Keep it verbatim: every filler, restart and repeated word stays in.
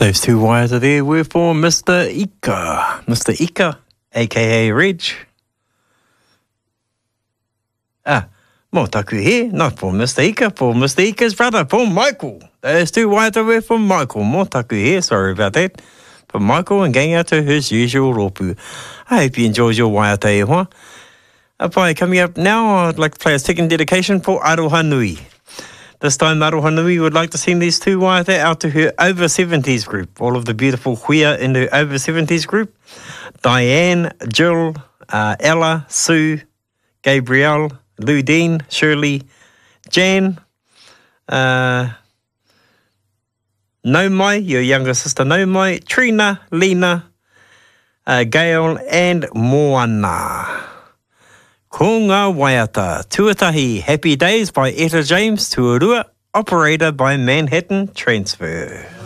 Those two wires are there were for Mister Ika. Mister Ika, a k a. Reg. Ah, mō taku he, not for Mister Ika, for Mister Ika's brother, for Michael. Those two wires are there for Michael. Mō taku he, sorry about that. For Michael and going out to his usual ropu. I hope you enjoyed your waiata e hoa. Apai, coming up now, I'd like to play a second dedication for Aroha Nui. This time, Aroha Nui would like to send these two waiata out to her over seventies group. All of the beautiful huia in her over seventies group. Diane, Jill, uh, Ella, Sue, Gabrielle, Ludine, Shirley, Jan, uh, Nomai, your younger sister Nomai, Trina, Lena, uh, Gail, and Moana. Ko ngā waiata, tuatahi, Happy Days by Etta James, Tuarua, operator by Manhattan Transfer.